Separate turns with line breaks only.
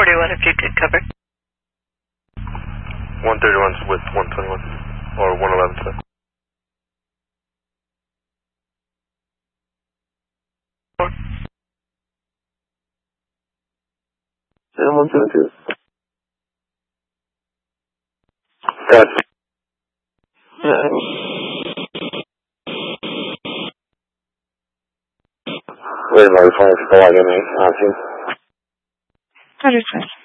41 if you could cover.
131's with 121, or 111 today.
172. Gotcha. Wait, my phone is calling me.
Understood.